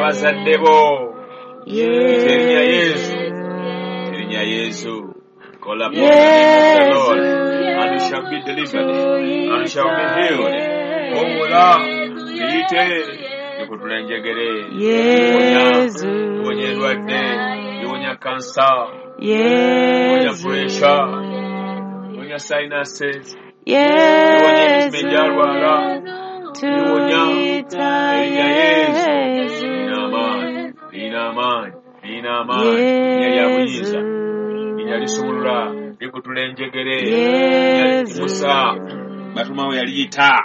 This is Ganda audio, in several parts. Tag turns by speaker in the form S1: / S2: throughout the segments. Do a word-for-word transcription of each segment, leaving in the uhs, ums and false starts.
S1: Bazadebo. Terinya Yesu. Terinya Yesu. Call upon the name of the Lord, and you shall be delivered, and you shall be healed. Oh, Lord, ite, ikutulenjegere,
S2: Yesu,
S1: uonye luade, uonye cancer,
S2: Yesu,
S1: uonye pressure, uonye sinuses,
S2: Yesu,
S1: uonye ismejalwala, uonye, terinya Yesu, inaman, inaman, inaman, nyayabuiza. Yalisumulula likutulenjegere yalimusa batumawe yaliyita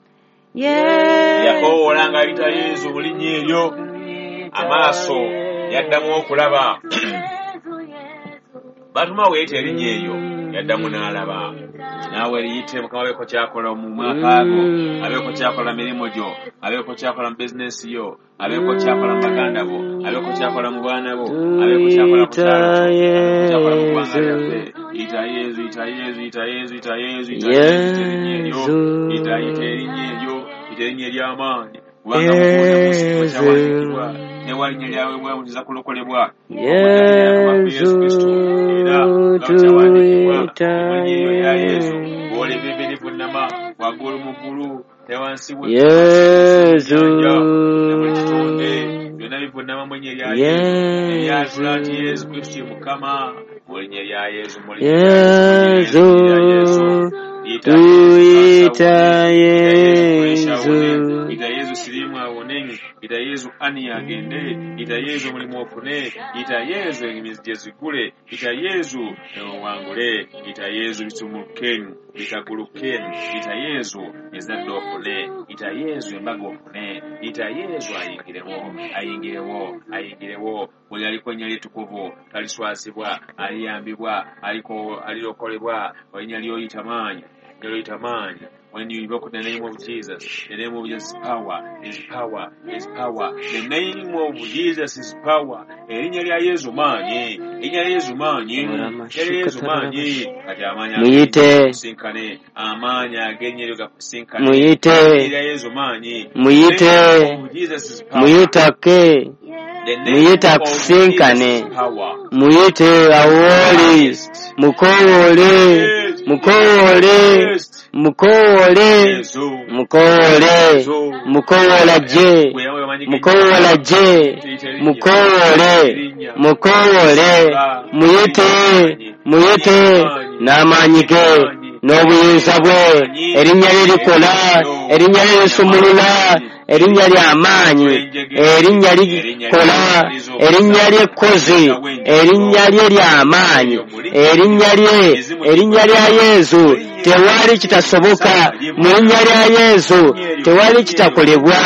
S1: yakowola nga ayita Yesu mu linnya eryo amaaso yaddamu okulaba batumawe yita erinnya eryo yaddamu n'alaba naawe liyite Mukama abeeko kyakola mu mwaka ago abeeko kyakola mirimu gyo abeeko kyakola mu bizinesi yo abeeko kyakola mu baganda bo abeeko kyakola mu baana bo abeeko kyakola mu kyalo kyakola mu ggwanga lyaffe ita Yesu ita Yesu ita Yesu ita Yesu ita Yesu ita ita erinnya eryo ita erinnya ery'amaanyi kubanga mukuuza kyawandikibwa newalinnya lyawe bwamuziza kulokolebwa Yesu Kristo era kyawandikibwa erinnya eryo ya Yesu olebebere vunama waggulu mu ggulu newansi
S2: Yesu
S1: byonna bivunama mu linnya lya Yesu eryatula nti Yesu Kristo Mukama mu linnya lya Yesu mu linnya lya Yesu
S2: tuyita Yesu
S1: ita Yesu sirimu awone ita Yesu ani agende ita Yesu mulimu ofune ita Yesu emizije zigule ita Yesu ewangule ita Yesu bisumukeni bitagulukeni ita Yesu ezadde ofune ita Yesu embaga ofune ita Yesu ayingirewo ayingirewo ayingirewo buli aliko ennya ly'ettukuvu taliswazibwa aliyambibwa aliko alirokolebwa ennya ly'oyita maanyi ly'oyita maanyi. When you invoke the name of Jesus, the name of Jesus is power, is power, is power. The name of Jesus is power. Erinnya lya Yesu maanyi, erinnya lya Yesu maanyi, Yesu maanyi. Kati amaanyi
S2: muyite
S1: sinkane, amaanyi agenye gakusinkane.
S2: Muyite
S1: Erinnya lya Yesu maanyi.
S2: Muyite muyitake muyite akusinkane muyite awoli mukowole mukowole mukowole mukowole mukowola je mukowola je mukowole mukowole muyite muyite n'amaanyi ge n'obuyinza bwe erinnya lye likola erinnya lye lisumulula erinnya lya amaanyi erinnya likola erinnya lye kozi erinnya lye lya amaanyi erinnya lye erinnya lya Yesu tewali kitasoboka mu linnya lya Yesu tewali kitakolebwa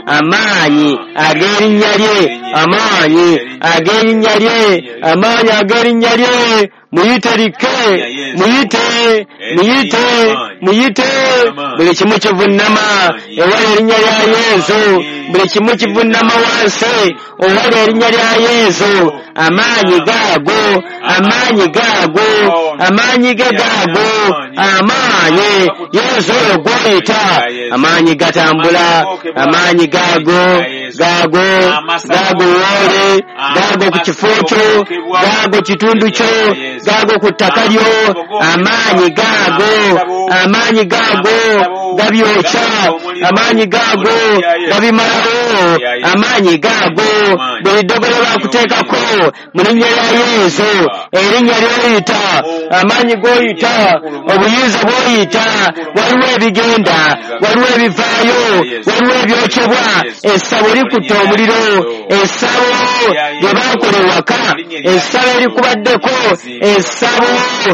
S2: amaanyi ag'erinnya lye amaanyi ag'erinnya lye amaanyi ag'erinnya lye muyite like muyite muyite muyite buli kimu kivunnama ewali erinnya lya Yesu buli kimu kivunnama wansi ewali erinnya lya Yesu amaanyi gaago amaanyi gaago amaanyi ge gaago amaanyi Yesu oyo gw'oyita amaanyi gatambula amaanyi gaago gaago gaago woole gaago ku kifo kyo gaago kitundu kyo gaago ku ttaka lyo amaanyi gaago amaanyi gaago gabyokya amaanyi gaago gabimalawo amaanyi gaago buli ddogolo baakuteekako mu linnya lya Yesu erinnya ly'oyita amaanyi g'oyita obuyinza bw'oyita waliwo ebigenda waliwo ebivaayo waliwo ebyokyebwa essabo likutte omuliro essabo lye baakola ewaka essabo erikubaddeko essabo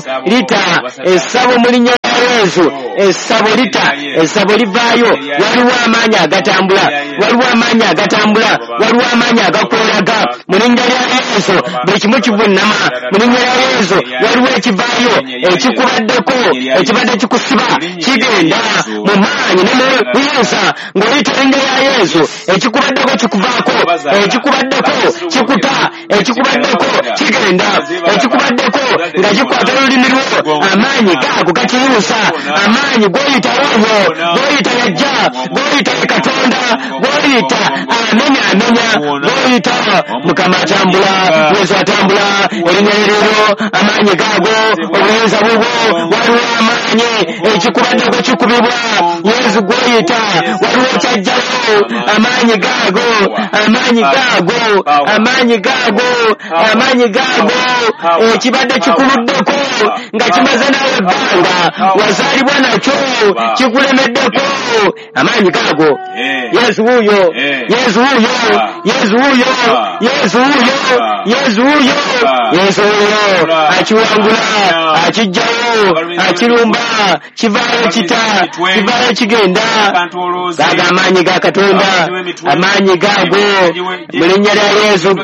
S2: lita essabo mu linnya lya Yesu essabo lita essabo livaayo waliwo amaanyi agatambula waliwo amaanyi agatambula waliwo amaanyi agakoolaga mu linnya lya Yesu buli kimu kivunnama mu linnya lya Yesu waliwo ekivaayo ekikubaddeko ekibadde kikusiba kigenda mu maanyi ne mu buyinza ng'oyita erinnya lya Yesu ekikubaddeko kikuvaako ekikubaddeko kikuta ekikubaddeko kigenda ekikubaddeko nga ekikwata olulimi lwo amaanyi gaago gakiruusa amaanyi g'oyita wonyo g'oyita yajja g'oyita ye Katonda g'oyita amenya amenya g'oyita Mukama atambula Yesu atambula erinnya lero amaanyi gaago obuyinza bubwo waliwo amaanyi ekikubaddeko kikubibwa Yesu g'oyita waliwo kyajjawo amaanyi gaago amaanyi gaago amaanyi gaago amaanyi gaago ekibadde kikuluddeko nga kimaze nawe ebbanga wazaalibwa nakyo kikulemeddeko amaanyi gaago Yesu wuuyo Yesu wuuyo Yesu wuuyo Yesu wuuyo Yesu wuuyo Yesu wuuyo akiwangula akijjayo akirumba kivaayo kita kivaayo kigenda gaaga amaanyi ga Katonda amaanyi gaago mu linnya lya Yesu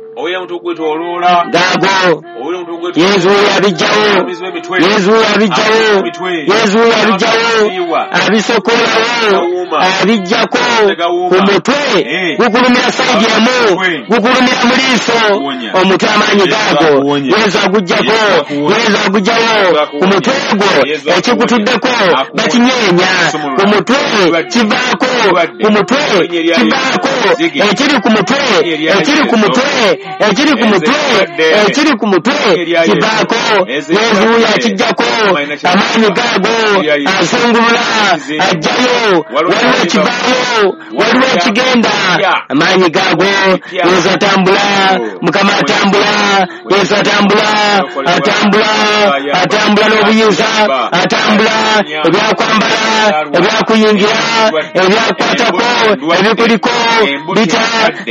S2: gaago Yesu abijjawo Yesu abijjawo Yesu abijjawo abisokolawo abijjako ku mutwe gukulumira sayidi emu gukulumira mu liiso omutwe amaanyi gaago Yesu agujjako Yesu agujjawo ku mutwe gwo ekigutuddeko bakinyeenya ku mutwe kivaako ku mutwe kivaako ekiri ku mutwe ekiri ku mutwe ekiri ku mutwe ekiri ku mutwe kivaako Yesu yakijjako amaanyi gaago azungulula ajjayo waliwo ekivaayo waliwo ekigenda amaanyi gaago Yesu atambula Mukama atambula Yesu atambula atambula atambula n'obuyinza atambula ebyakwambala ebyakuyingira ebyakwatako ebikuliko bita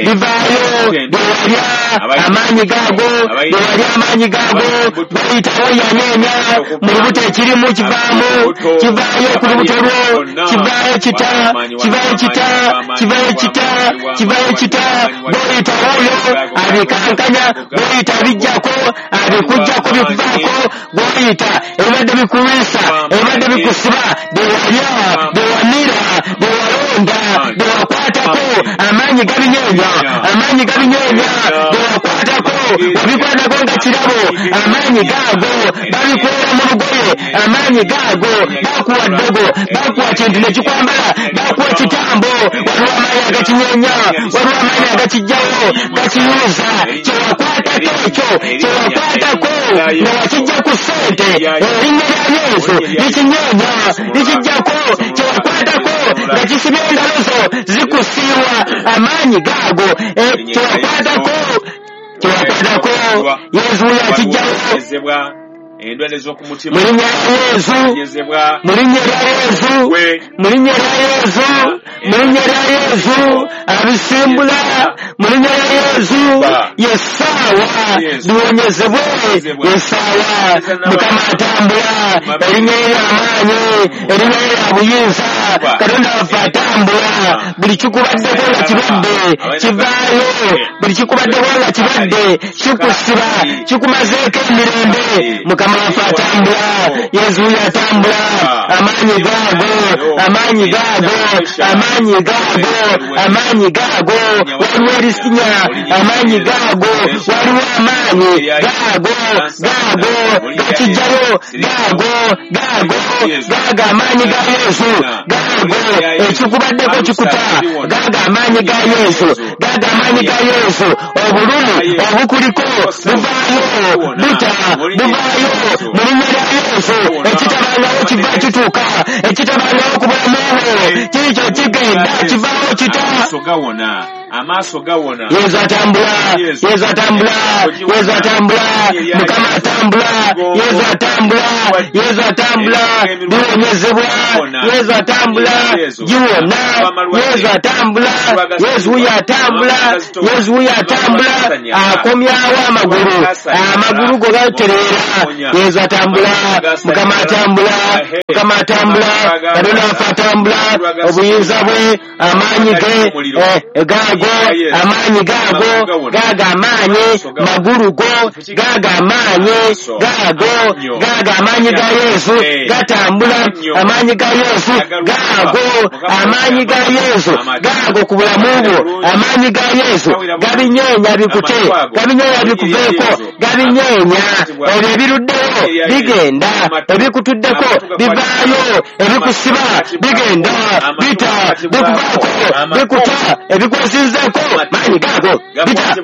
S2: bivaayo byewalya amaanyi gaago byewalya amaanyi gaago bayitawo yanyeenya mu lubuto ekirimu kivaamu kivaayo ku lubuto lwo kivaayo kita kivaayo kita kivaayo kita kivaayo kita boyitawo oyo abikankanya boyita bijjako abikujjako bivaako boyita ebibadde bikuwisa ebibadde bikusiba byewalya byewanira byewalonda byewakwatako amaanyi gabinyeenya amaanyi gabinyeenya byewakwatako wabikwatako nga kirabo amaanyi gaago babikwera mu lugoye amaanyi gaago bakuwa ddogo bakuwa kintu nekikwambala bakuwa kitambo waliwo amaanyi agakinyeenya waliwo amaanyi agakijjawo gakiyuza kyewakwatako ekyo kyewakwatako nga wakijja ku ssente erinnya lya Yesu likinyeenya likijjako kyewakwatako nga kisibya engalo zo zikusiiwa amaanyi gaago kyewakwatako kyewakwatako Yesu yakijjawo
S1: endwadde z'okumutima
S2: mu linnya lya Yesu mu linnya lya Yesu mu linnya lya Yesu mu linnya lya Yesu abisimbula mu linnya lya Yesu yesaawa biwonyezebwe yesaawa Mukama atambula erinnya lya amaanyi erinnya lya buyinza Katonda waffe atambula buli kikubaddeko nga kibadde kivaayo buli kikubaddeko nga kibadde kikusiba kikumazeeko emirembe Mukama waffe atambula Yesu yatambula amaanyi gaago amaanyi gaago amaanyi gaago amaanyi gaago waliwo erisinya amaanyi gaago waliwo amaanyi gaago gaago gakijjayo gaago gaago gaaga amaanyi ga Yesu gaago ekikubaddeko kikuta gaaga amaanyi ga Yesu gaaga amaanyi ga Yesu obululu obukuliko buvaayo buta buvaayo mu linnya lya Yesu ekitabangawo kiva kituuka ekitabangawo ku bulamu bwo kiikyo kigenda kivaawo kita
S1: amaaso gawona
S2: Yesu atambula Yesu atambula Yesu atambula Mukama atambula Yesu atambula Yesu atambula biwonyezebwa Yesu atambula giwona Yesu atambula Yesu wuyo atambula Yesu wuyo atambula akomyawo amagulu amagulu go gatereera Yesu atambula Mukama atambula Mukama atambula Katonda waffe atambula obuyinza bwe amaanyi ge gaago amaanyi gaago gaaga amaanyi magulu go gaaga amaanyi gago gaga amanyi ga Yesu gatambula amanyi ga Yesu gago amanyi ga Yesu gago ku bulamu bwo amanyi ga Yesu gabinyenya bikute gabinyenya bikuveeko gabinyenya ebyo ebiruddeyo bigenda ebikutuddeko bivaayo ebikusiba bigenda bita bikuvaako bikuta ebikwesinzeeko manyi gago bita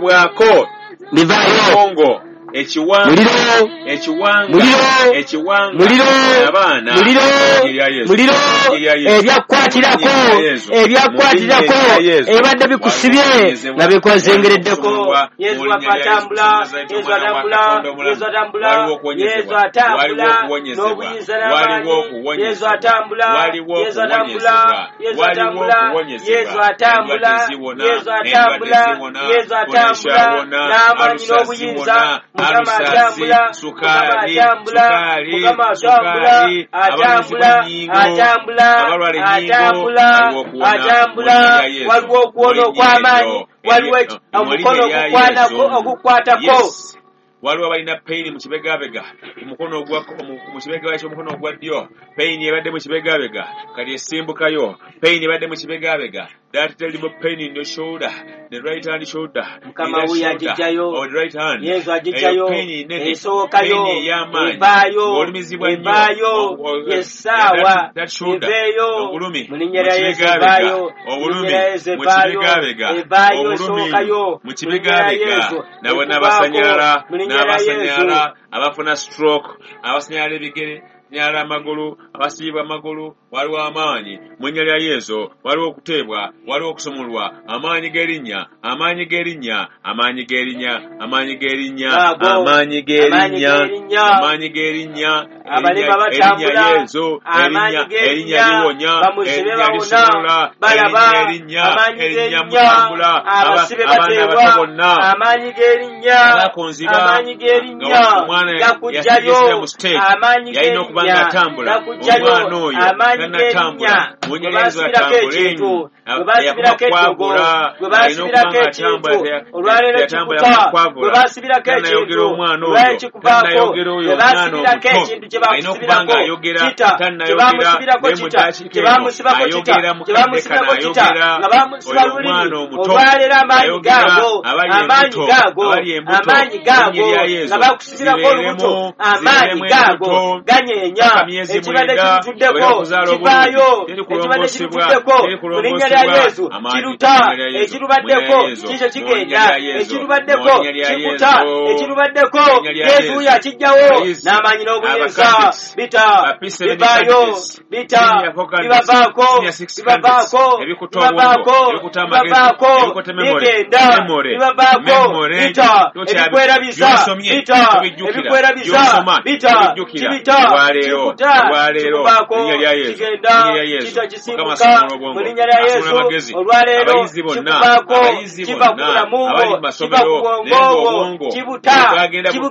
S2: bivaayo
S1: ekiwanga ekiwanga
S2: muliro
S1: ekiwanga
S2: muliro
S1: abaana
S2: muliro muliro ebyakwatirako ebyakwatirako ebadde bikusibye nga bikwazengereddeko Yesu atambula Yesu atambula Yesu atambula Yesu atambula n'obuyinza n'amaanyi Yesu atambula Yesu atambula Yesu atambula Yesu atambula Yesu atambula Yesu atambula n'amaanyi n'obuyinza Mukama atambula, Mukama atambula, Mukama atambula, atambula, atambula, atambula, atambula, waliwo okuwona okw'amaanyi, waliwo omukono ogukwatako.
S1: waliwo balina pain mu kibegabega omukono ogwa mu kibegabega ky'omukono ogwa ddyo pain ebadde mu kibegabega kali esimbukayo pain ebadde mu kibegabega that terrible pain in your shoulder the right hand shoulder
S2: Mukama uya ajijayo
S1: or the right hand
S2: Yesu ajijayo esokayo ebayo ebayo yesawa ebeyo mulinnya lya Yesu ebayo
S1: obulumi mu kibegabega
S2: ebayo sokayo
S1: mu kibegabega nawe n'abasanyala n'abasanyala abafuna stroke abasanyala ebigere nyala amagulu abasibwa amagulu waliwo amaanyi mu nnya lya Yesu waliwo okuteebwa waliwo okusumulwa amaanyi g'erinnya amaanyi g'erinnya amaanyi g'erinnya amaanyi g'erinnya amaanyi g'erinnya amaanyi g'erinnya
S2: abalema batambula amaanyi g'erinnya bamusibe bawona balaba amaanyi g'erinnya abasibe bateebwa amaanyi g'erinnya amaanyi g'erinnya gakujjayo amaanyi g'erinnya gakujjayo amaanyi g'erinnya gwe basibirako ekintu gwe basibirako eddogo gwe basibirako ekintu olwaleero kikuta gwe basibirako ekintu olwaleero kikuvaako gwe basibirako ekintu kye bakusibirako kita kye bamusibirako kita kye bamusibako kita kye bamusibirako kita nga bamusiba lulimi olwaleero amaanyi gaago amaanyi gaago amaanyi gaago nga bakusibirako olubuto amaanyi gaago ganyeenya ekibadde kitutuddeko kivaayo ekibadde kitutuddeko mu linnya lya Yesu kiruta ekirubaddeko kikyo kigenda ekirubaddeko kikuta ekirubaddeko Yesu yakijjawo n'amaanyi n'obuyinza bita bivaayo bita bibavaako bibavaako bibavaako bibavaako bigenda bibavaako bita ebikwerabiza bita ebikwerabiza bita kibita kikuta kikuvaako kigenda kita kisimbuka mu linnya lya Yesu olwaleero kikuvaako kiva ku bulamu bwo kiva ku bwongo kibuta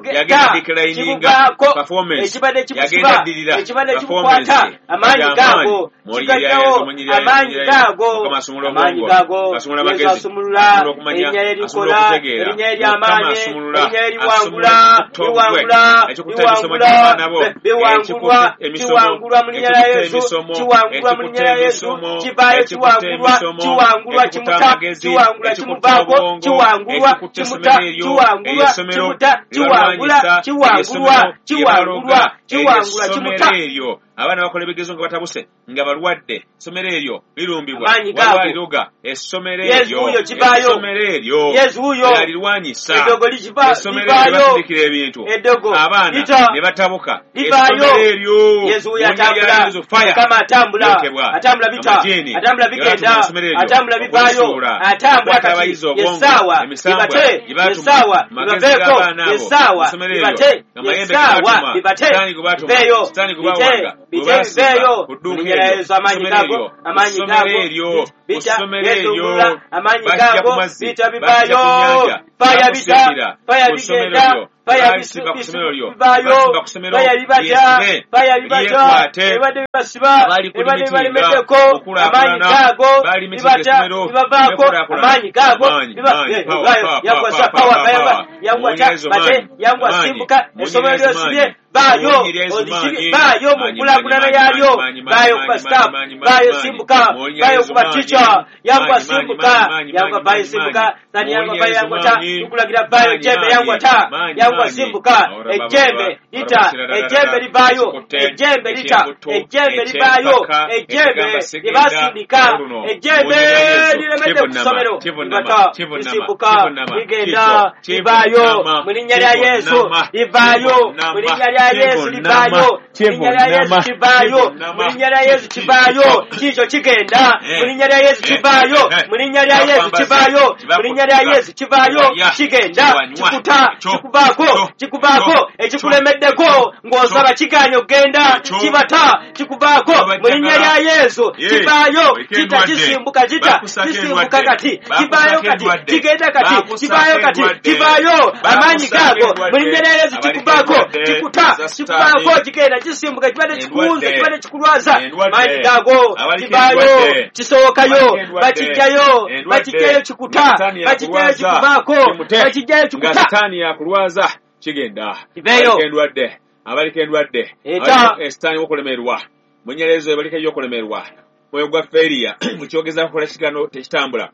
S2: kibugaako ekibadde kikusiba ekibadde kikukwata amaanyi gaago kigaddawo amaanyi gaago amaanyi gaago Yesu asumulula erinnya lye likola erinnya lye ly'amaanyi erinnya lye liwangula liwangula liwangula biwangulwa kiwangulwa mu linnya lya Yesu kiwangulwa mu linnya lya Yesu kivaayo kiwangulwa kiwangulwa kimuta kiwangulwa kimuvaako kiwangulwa kimuta kiwangulwa kimuta kiwangula kiwangulwa kiwangulwa kiwangulwa kimuta
S1: abaana bakola ebigezo nga batabuse nga balwadde essomero eryo lirumbibwa
S2: walwaliroga
S1: essomero
S2: eryo
S1: essomero eryo yalirwanyisa
S2: eddogo livaayo
S1: ebintu
S2: eddogo
S1: abaana ne batabuka
S2: essomero eryo Yesu yatambula kama atambula atambula bita atambula bigenda atambula bivaayo atambula kati yesawa bibate yesawa bibaveeko yesawa bibate yesawa bibate beyo bite bite beyo mu linnya lya Yesu amaanyi gaago amaanyi gaago bita yezungula amanyi gago bita bibayo faya bita faya bigenda faya bisubibayo faya bibata faya bibata ebade bibasiba ebade balimedeko amanyi gago bibata bibavako amanyi gago bibayo yangwasa power bayaba yangwata bate yangwasimbuka esomero lyosibye bayo odikiri bayo mukulakulana yalyo bayo kuba staff bayo simbuka bayo kuba teacher yangwa simbuka yangwa bayo simbuka nani yangwa bayo yangwata tukulagira bayo jembe yangwata yangwa simbuka ejembe ita ejembe libayo ejembe lita ejembe libayo ejembe libasindika ejembe lilemede kusomero libata lisimbuka ligenda libayo mulinya lya Yesu libayo mulinya lya Yesu libayo mulinya lya Yesu kibayo mulinya lya Yesu kibayo kicho kigenda mulinya lya Yesu kibayo mulinya lya Yesu kibayo mulinya lya Yesu kibayo kigenda kikuta kikubako kikubako ekikulemeddeko ng'osaba kiganyo genda kibata kikubako mulinya lya Yesu kibayo kita kisimbuka kita kisimbuka kati kibayo kati kigenda kati kibayo kati kibayo amanyi gago mulinya lya Yesu kikubako kikuta kikubako kigenda kisimbuka kibade kikunze kibade kikulwaza amanyi gago kibayo kisowokayo bakijjayo bakijjayo kikuta bakijjayo kikubako bakijjayo kikuta
S1: satani yakulwaza kigenda
S2: abalikendwadde
S1: abalikendwadde esitani okulemerwa munyelezo ebalika yokulemerwa moyo gwa feria mukyogeza kukola kigano tekitambula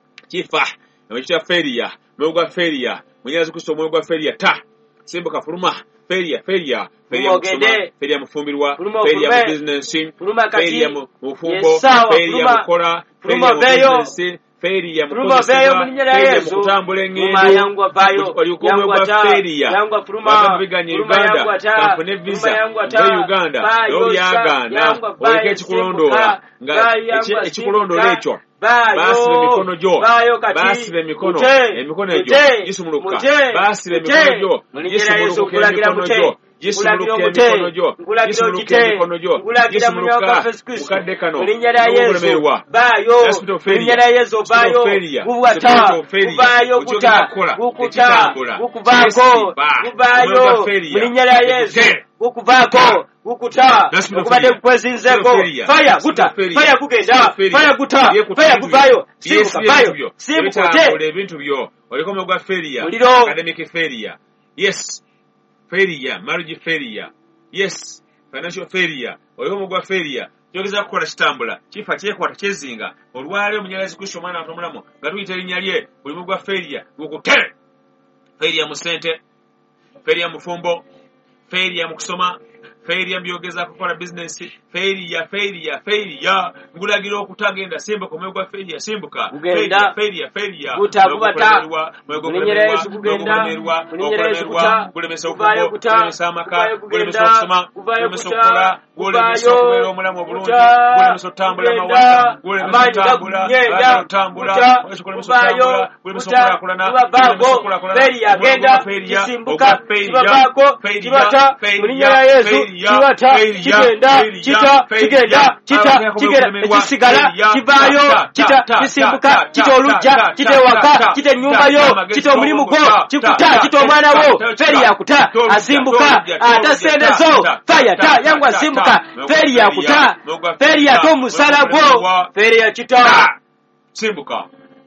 S1: kifa ekya feria moyo gwa feria munyelezo kuso moyo gwa feria ta simbuka fuluma feria feria feria feria mufumbirwa feria mu business feria mu mufumbo feria mukola feria mu business feria
S2: mukozesa feria
S1: mukutambula engendo
S2: yangwa bayo
S1: yangwa feria
S2: yangwa fuluma
S1: biganya Uganda kampone visa ya Uganda yo yagana oleke ekikulondola nga ekikulondola ekyo basi emikono gyo basi emikono emikono egyo gisumuluka basi emikono gyo gisumuluka emikono gyo gisumuluka emikono gyo gisumuluka emikono gyo gisumuluka mukadde kano okulemerwa
S2: bayo mulinya Yesu bayo kubwata bayo kuta kukuta kukubako kubayo mulinya Yesu kukubako kukuta okubade kwezinzeko fire guta fire kugenda fire guta fire kubayo simbuka bayo simbuka
S1: ebintu byo olikome gwa feria academic feria yes feria marriage feria yes financial feria olikome gwa feria kyogeza kukola kitambula kifa kyekwata kyezinga olwale omunyalazi Kristo mwana atomulamu nga tuyita erinnya lye buli mugwa feria gukutere feria mu sente feria mu fumbo feria mu kusoma feria byogeza kukola business feria feria feria ngulagira okutagenda simbuka omwegwa feria simbuka feria feria feria
S2: utabata
S1: munyereza kugenda munyereza kulemesa okubayo kulemesa amaka kulemesa okusoma kulemesa okukola kulemesa okubeera omulamu obulungi kulemesa otambula mawanga kulemesa otambula otambula kulemesa otambula kulemesa okulakulana kulemesa okulakulana
S2: feria genda simbuka kibako kibata munyereza Yesu kibata kigenda kita kigenda kita kigenda ekisigala kibayo kita kisimbuka kita oluja kita waka kita nyumba yo kita omulimu go kikuta kita omwana wo feri yakuta asimbuka atasendezo fire ta yangu asimbuka feri yakuta feri yato musala gwo feri ya kita
S1: simbuka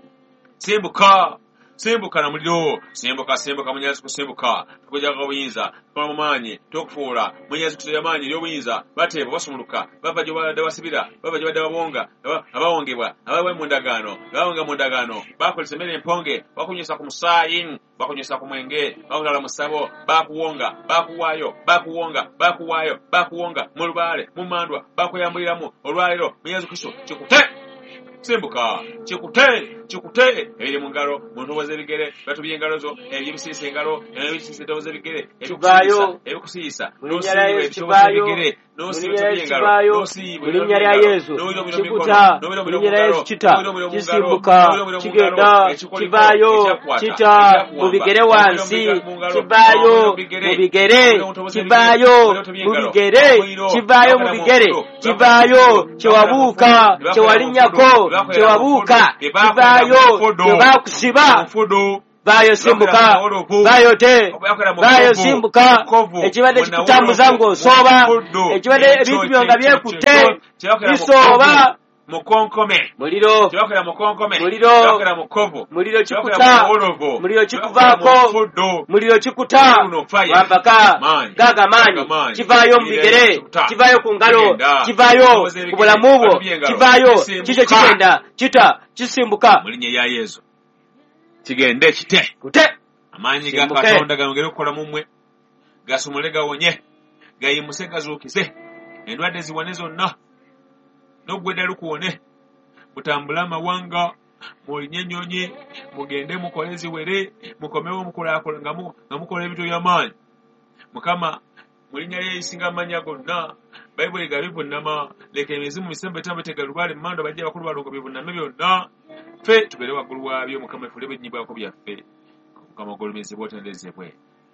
S1: simbuka simbuka na muliro simbuka simbuka Mwenyezi kusimbuka tukuja kwa buyinza kwa mumanyi tokufuula Mwenyezi kusoya manyi lyo buyinza batebo basumuluka bava jo bada basibira bava jo bada babonga abawongebwa abawe mundagano bawonga mundagano bakolesemere emponge bakunyisa ku musayi bakunyisa ku mwenge bakulala musabo bakuwonga bakuwayo bakuwonga bakuwayo bakuwonga mulubale mumandwa bakuyambuliramu olwaliro Mwenyezi Kristo kikute simbuka kikute kikute ebiri mu ngalo muntu owoza ebigere batubye engalo zo ebisiisa engalo ebisiisa towoza ebigere ebikusiisa nosiiba ebitowoza ebigere nosiiba engalo nosiiba
S2: mu linnya lya Yesu kikuta mu linnya lya Yesu kita kisimbuka kigenda kivaayo kita mu bigere wansi kivaayo mu bigere kivaayo mu bigere kivaayo mu bigere kivaayo kyewabuuka kyewalinnyako kyewabuuka kivaayo kyebakusiba Bayo simbuka bayo te bayo simbuka ekibadde kikutambuza ng'osooba ekibadde ebintu byonga byekutte bisooba
S1: mukonkome
S2: muliro
S1: kyokera mukonkome
S2: muliro
S1: kyokera mukovu
S2: muliro kikuta muliro kikuvaako muliro kikuta wambaka gaga maanyi kivaayo mu bigere kivaayo ku ngalo kivaayo ku bulamu bwo kivaayo kikyo kigenda kita kisimbuka
S1: mu linnya lya Yesu kigende kite
S2: kute
S1: amaanyi ga Katonda gayongere okukola mu mmwe gasumule gawonye gayimuse gazuukize endwadde ziwane zonna n'ogwedda lukuwone mutambule amawanga mulinye ennyonyi mugende mukole ziwere mukomewo mukulaakola nga mukola ebintu by'amaanyi Mukama mu linnya ly'erisinga amannya gonna Bayibuli gabivunnama leka emizimu misembe tambe tegalubale mmando bajja bakulu balongo bivunname byonna ffe tubeere waggulu waabyo Mukama efule ebinnyibwako byaffe Mukama ogulumizibwa otendezebwe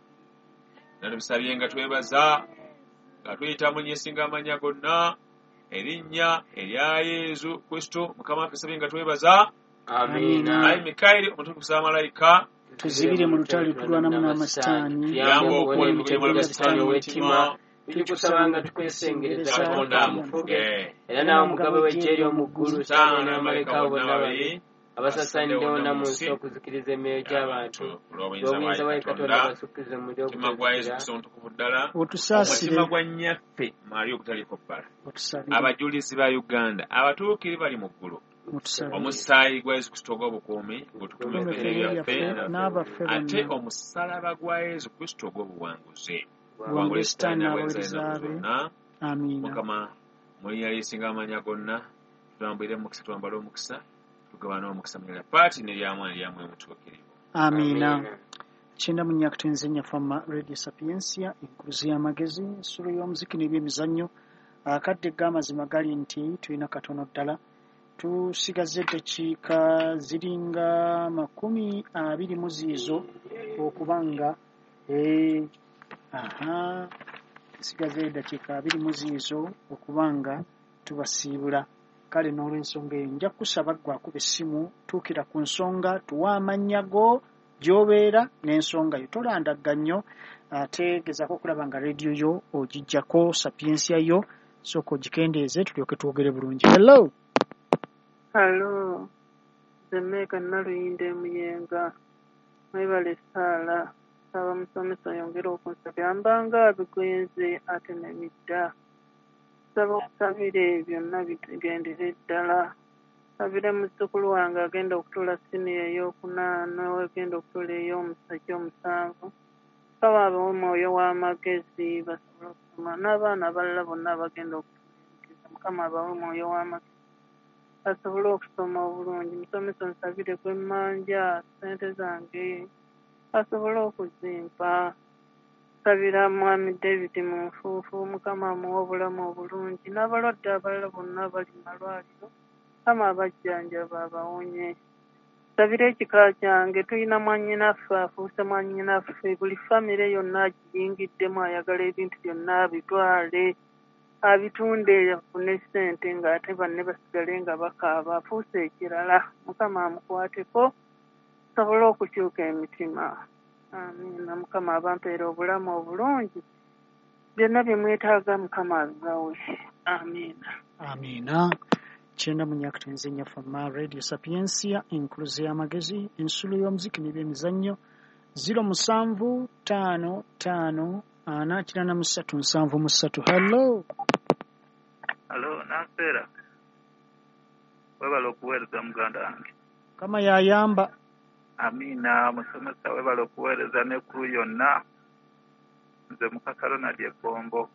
S1: natubisabye nga twebaza nga tuyita mu ly'erisinga amannya gonna erinnya erya Yesu Kristo Mukama waffe sabye nga twebaza
S2: amina
S1: ayi Mikaeli omutukuvu w'amalayika
S3: tuzibire mu lutalo tulwanamu n'amasitaani
S2: yangu okuwola emitego gy'amasitaani ow'ettima tulikusabanga tukwesengereza Katonda amufuge era nawe omugabe w'eggye ery'omu ggulu Sitaani n'abamalayika bonna babiri abasasanidde wonna mu nsi okuzikiriza emyoyo gy'abantu olw'obuyinza bwa Katonda basukkize mu muliro
S1: omutima gwa Yesu Kristo omutukuvu ddala
S3: otusaasire
S1: omutima gwa nnyaffe Maria okutaliiko bbala abajulizi ba Uganda abatuukiri bali mu ggulu omusaayi gwa Yesu Kristo ogw'obukuumi gutukume byaffe ate omusalaba gwa Yesu Kristo ogw'obuwanguzi wangula Sitaani n'abawuliriza bonna Mukama mu linnya ly'erisinga amannya gonna tutambulire mu mukisa twambale omukisa tugabane omukisa mu linnya lya Paati n'erya Mwana n'erya Mwoyo Omutuukirivu
S3: amina kyenda mu nnya kutenze nnyafama Radio Sapiensia enkuluzi y'amagezi ensolo y'omuziki n'ebyemizannyo akadde g'amazima gali nti tulina katono ddala tusigaze eddakiika ziringa makumi abiri mu ziizo okubanga eh aha sigaze eddakiika abiri mu ziizo okubanga tubasiibula kale n'olw'ensonga eyo nja kusaba ggwe akuba essimu tuukira ku nsonga tuwa amannya go gy'obeera n'ensonga yo tolandagga nnyo ate gezaako okulaba nga rediyo yo ogijjako Sapiensia yo sooka ogikendeeze tulyoke twogere bulungi. Hello.
S4: Hello. Zemeka Naluyinde Muyenga. Mwebale Saala. Saba musomesa yongera okunsabira mbanga bigwenze ate n'emidda. Saba okusabire byonna bigendere ddala. Sabire muzzukulu wange agenda okutula siniya ey'okunaana agenda okutula ey'omusajja omusanvu. Saba ab'omwoyo w'amagezi basobole okusoma n'abaana abalala bonna abagenda okutula Mukama abawe omwoyo w'amagezi asobole okusoma obulungi. Musomesa nsabire gwe mmanja ssente zange asobole okuzimpa. Sabira Mwami David mu nfuufu Mukama amuwe obulamu obulungi n'abalwadde abalala bonna bali mu malwaliro Mukama abajjanjaba abawonye. Sabira ekika kyange tulina mwannyinaffe afuuse mwannyinaffe buli famire yonna agiyingiddemu ayagala ebintu byonna abitwale abitunde afune ssente ng'ate banne basigale nga bakaaba afuuse ekirala Mukama amukwateko sobole okukyuka emitima. Amina. Mukama abampeera obulamu obulungi byonna bye mwetaaga Mukama abibawe. Amina.
S3: Amina. Kyenda mu nnya kutenze nnyafama Radio Sapiensia enkuluzi y'amagezi ensulu y'omuziki n'ebyemizannyo ziro musanvu ttaano ttaano ana kirana mu ssatu nsanvu mu ssatu. Hello.
S5: Hello, Nansera. Webala okuweereza muganda wange.
S3: Kama yayamba.
S5: Amina. Musomesa webala okuweereza n'ekkulu yonna. Nze mukakalo nadye Bombo.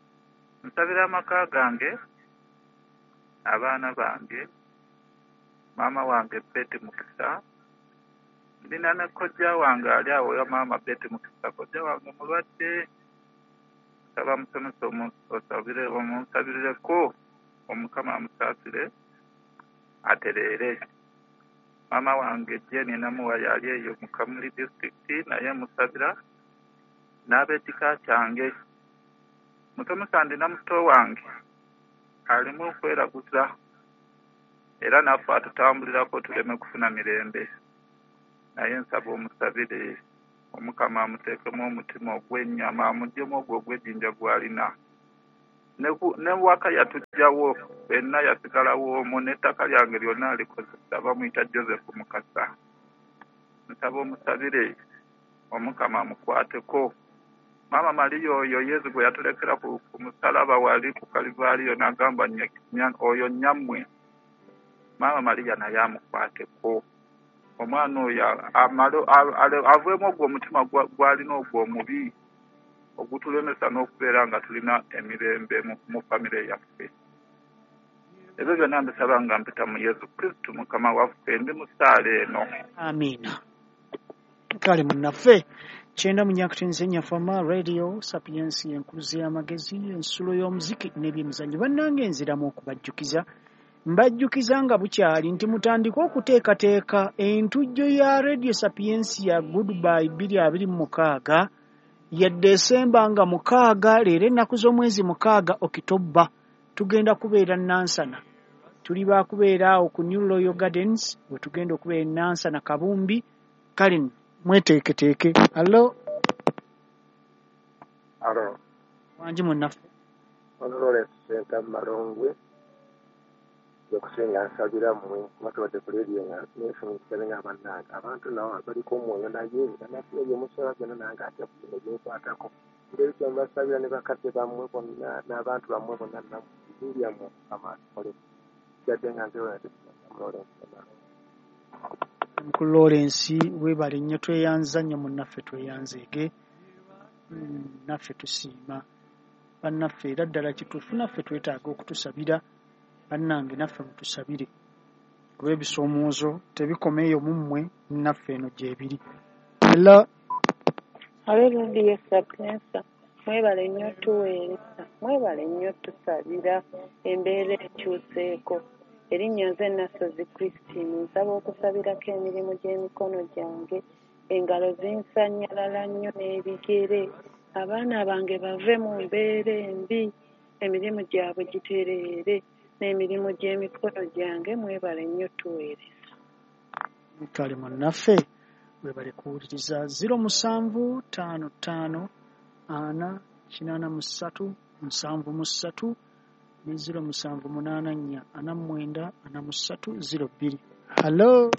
S5: Nsabira amaka gange, abaana bange, maama wange Betty Mukisa, ndina ne kojja wange ali awo ya maama Betty Mukisa, kojja wange mulwadde, saba musomesa osabire omusabirireko omukama amusaasire atereere. Maama wange Jenny namuwa yali eyo mu Kamuli district naye musabira n'ab'ekika kyange. Musomesa ndina muto wange alimu okweraguza era naffe atutambulirako tuleme kufuna mirembe, naye nsaba omusabire omukama amuteekemu omutima ogw'ennyama amugyemu ogwo ogw'ejjinja gw'alina. Ne waka yatugjawo benna yasigalawo omwo n'ettaka lyange lyonna alikozesa bamuyita Joseph Mukasa. Nsaba omusabire omukama amukwateko. Maama Maria oyo Yesu gwe yatulekera ku musalaba wali ku Kalivaliyo n'agamba oyo nyammwe. Maama Maria naye amukwateko. Omwana oyo aveemu ogwo omutima gwalina ogwo omubi ogutulemesa n'okubeera nga tulina emirembe mu famire yaffe. Ebyo byonna mbisaba nga mpita mu Yesu Kristo mukama waffe ndi mu ssaala eno.
S3: Amiina. Kale munnaffe kyenda mu nyakutenzi ennyafama radio sapiensi enkuluze y'amagezi ensulo y'omuziki n'ebyemizannyo. Bannange nziramu okubajjukiza mbajjukiza nga bukyali nti mutandika okuteekateeka entujjo ya radio sapiensi ya goodbye bbiri abiri mu mukaaga ya Desemba nga mukaaga, leero ennaku z'omwezi mukaaga Okitoba tugenda kubeera Nansana. Tuli baakubeera awo ku New Royal Gardens we tugenda okubeera Nansana Kabumbi. Kale mweteeketeeke. Allo.
S6: Allo.
S3: Wangi munnaffe.
S6: Honorable Senta Malongwe. Okusenga nsabira mmwe batwadde ku leediyo nga neefunyikira nga bannange abantu nabo baliko omwoyo naye nanafuya byemusaba byonna nange atya ku bino byenkwatako ngeri kyembasabira ne bakadde bammwe bonna n'abantu bammwe bonna namuulyammwe amaakole jadde nga
S3: ku Lawrence weebale nnyo tweyanza nnyo munnaffe tweyanzeege naffe tusiima bannaffe era ddala kituufu naffe twetaaga okutusabira. Bannange naffe mutusabire kuba ebisoomoozo tebikomeeyo mu mmwe naffe eno gyebiri. Hello.
S4: Haleluya sapiensa mwebale nnyo tuweereza mwebale nnyo tusabira embeera ekyuseeko. Erinnya nze Nasozi Christine nsaba okusabirako emirimu gy'emikono gyange, engalo zinsanyalala nnyo n'ebigere, abaana bange bave mu mbeera embi, emirimu gyabwe gitereere n'emirimu gy'emikono gyange. Mwebale nnyo tuweereza.
S3: Kale munnaffe webale kuwuliriza ziro musanvu ttaano ttaano ana kinaana mu ssatu musanvu mu ssatu ne ziro musanvu munaana nnya ana mwenda ana mu ssatu ziro bbiri. Halo.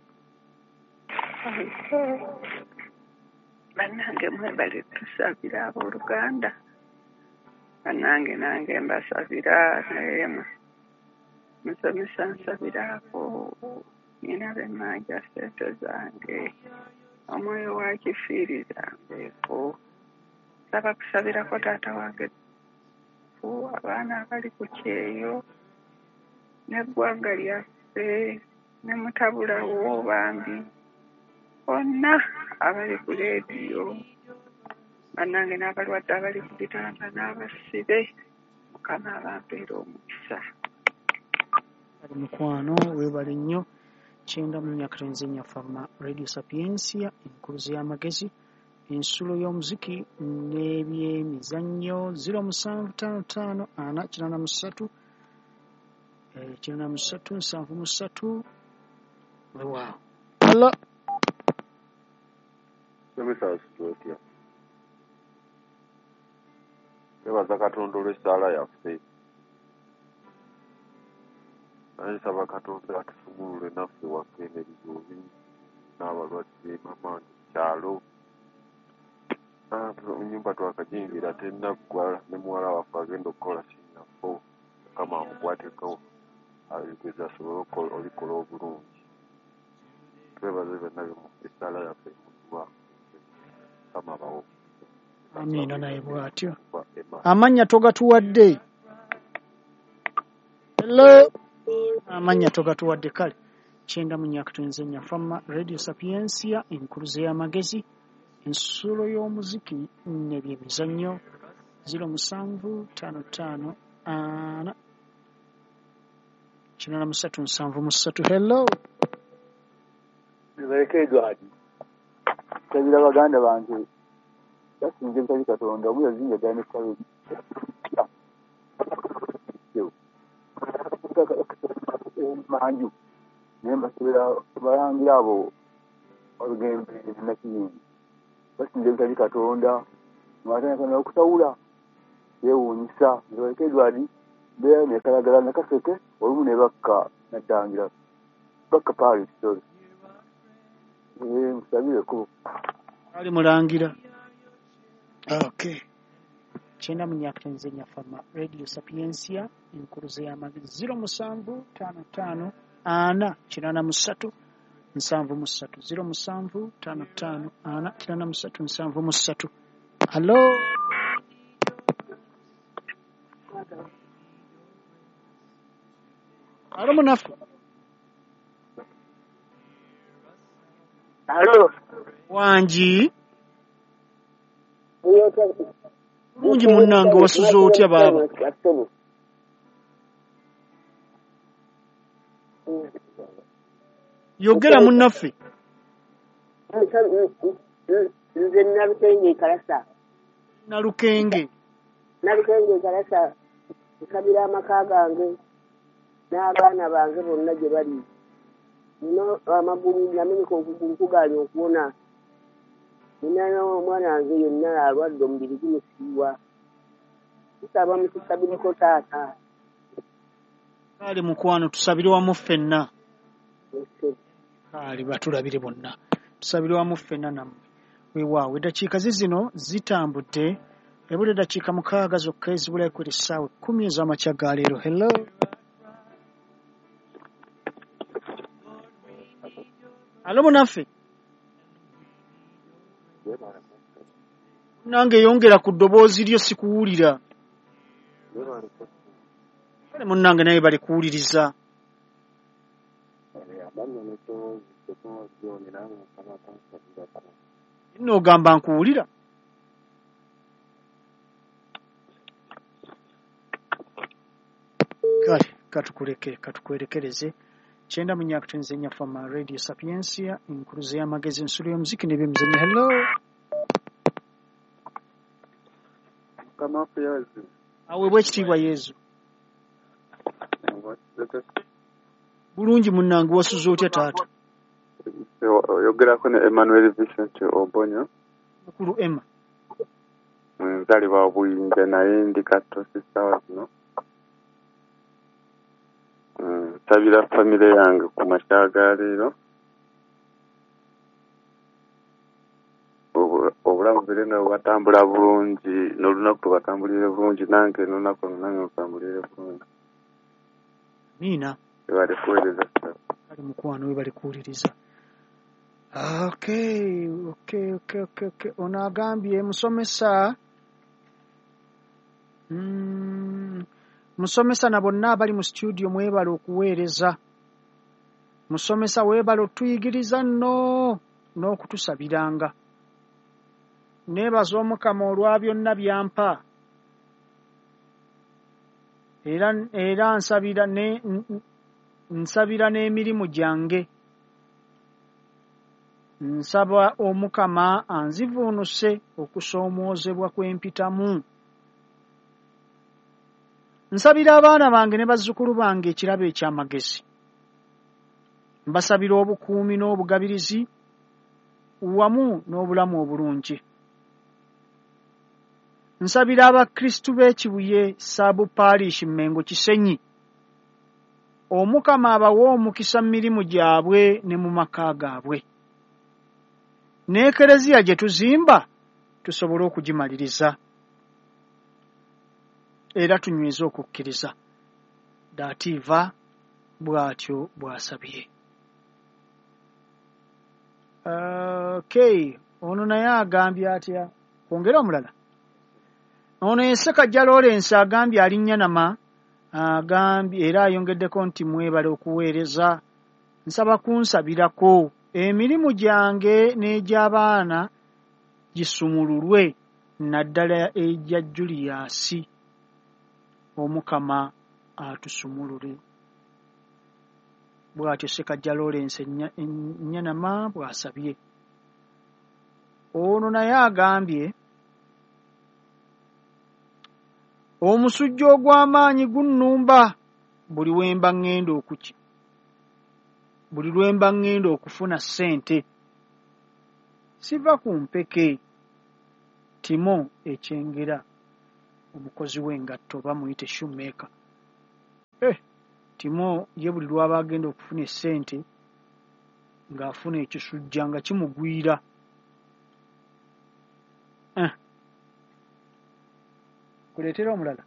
S4: Bannange mwebale tusabira abooluganda. Bannange nange mbasabira naye musomesa nsabirako nina bemanja sente zange omwoyo wakifiiriza mbeeko. Saba kusabirako taata wange abaana abali ku kyeyo n'eggwanga lyaffe ne mutabulawo bambi bonna abali ku leediyo bannange n'abalwadde abali ku bitanda n'abasibe mukama abampeera omukisa.
S3: Mukwano weebale nnyo kyenda mu nyakutenzi ennyafama radio sapiensia enkuluze y'amagezi ensulo y'omuziki n'ebyemizannyo ziro musanvu ttaano ttaano ana kinaana mu ssatu kinaana mu ssatu nsanvu mu ssatu. Wewaawo. Hello.
S7: Semisasitotya nebaza Katonda olw'essaala yaffe nsaba Katonda atusumulule naffe waffe n'ebizibu n'abalwadde mama kyalo ennyumba twakajingira tennaggwa ne muwala waffe agenda okukola kinnafo mukama amukwateko ayigeza asobole olikola obulungi. Twebaze byonna bimu essaala yaffe mutuwa mukama bawo.
S3: Amiina naye bw'atyo. Amannya togatuwadde. Hello. Amannya togatuwadde kale kyenda mu nyakatu nze nyafama Radio Sapiensia enkuluze y'amagezi ensulo y'omuziki n'ebyemizannyo ziro musanvu ttaano ttaano ana kinana musatu nsanvu musatu. Hello
S8: Edward tabira baganda bange basinze ntali katonda obuyo zinga gane kawe manju nemba sibira barangira abo orugembe nakiyindi basinze ntali katonda mwatana kana okutawula yewunyisa ndoweke Edward bea nekalagala nakaseke olumu ne bakka natangira bakka pali story eh musabire ko
S3: ali mulangira. Okay kyenda mu nyakatu nze nyafama Radio Sapiensia enkuluze y'amagezi ziro musanvu ttaano ttaano ana kinana musatu nsanvu musatu ziro musanvu ttaano ttaano ana kinana musatu nsanvu musatu. Hello Alo munafu.
S9: Alo.
S3: Wanji. Mungi munange wasuze otya baba. Yogera munaffe.
S9: Nze Nalukenge Kalasa.
S3: Nalukenge.
S9: Nalukenge Kalasa. Kabira amaka gange. N'abaana bange bonna gye bali nino amagulu namenyeka okugulu kugaali okuwona nina omwana wange yonna alwadde omubiri gumusiiwa tusaba mutusabireko taata
S3: kale mukwano tusabire wamu ffenna kale batulabire bonna tusabire wamu ffenna nammwe weewaawo eddakiika zizino zitambudde ebula eddakiika mukaaga zokka ezibulaku essaawa ekkumi ez'amakya ga leero. Hello Alo munaffe. Nange yongera ku ddoboozi lyo sikuwulira. Kale munnange naye bali kuwuliriza. N'ogamba nkuwulira? Kale katukuleke katukwerekereze. Kyenda mu nyakatu nze nyafama Radio Sapiensia enkuluze y'amagezi ensulo y'omuziki n'ebyemizannyo. Hello
S7: Kamafu yazi
S3: aweebwa ekitiibwa Yezu. Bulungi munnange wasuze otya taata?
S7: oyogerako ne Emmanuel Vincent Obonyo
S3: mukulu Emma.
S7: Nzalibwa Buyinja naye ndi Katto ssaawa zino. Nsabira famire yange ku makyaga leero obulamu bire nga bwatambula bulungi n'olunaku tubatambulire bulungi nange n'olunaku nange lutambulire bulungi.
S3: Nina
S7: bali kuweereza
S3: kali mukwano we bali kuwuliriza. Okay, okay, okay, okay, okay. Ono agambye musomesa mm, musomesa na bonna abali mu studio mwebale okuweereza. Musomesa weebale otuyigiriza nno n'okutusabiranga. Neebaza Omukama olwa byonna byampa. Era era nsabira ne nsabira n'emirimu gyange. Nsaba Omukama anzivuunuse okusoomoozebwa kw'empitamu. Nsabira abaana bange ne bazzukulu bange ekirabo eky'amagezi. Mbasabira obukuumi n'obugabirizi wamu n'obulamu obulungi. Nsabira abakristu b'ekibuye Saabu Parish Mmengo Kisenyi. Omukama abawe omukisa mu mirimu gyabwe ne mu maka gaabwe. N'ekereziya gye tuzimba tusobole okugimaliriza. Era tunyweza okukkiriza. Dativa bw'atyo bw'asabye. Okay, ono naye agambye atya? Kwongera omulala. Ono Enseka Lawrence agambye alinnya nama agambye era ayongeddeko nti mwebale okuweereza nsaba kunsabirako emirimu gyange n'egy'abaana gisumululwe naddala ejja Julius. Omukama atusumulule. Bw'atyo Ssekajja Lawrence Nnyanama bw'asabye. Ono naye agambye omusujja ogw'amaanyi gunnumba buli wemba ngenda okuki buli lwemba ngenda okufuna ssente. Siva ku mpeke. Timo Ekyengera, omukozi w'engatto bamuyite shoemaker. Eh, Timo ye buli lwaba agenda okufuna essente ng'afuna ekisujja nga kimugwira. Eh. Kuleetera omulala.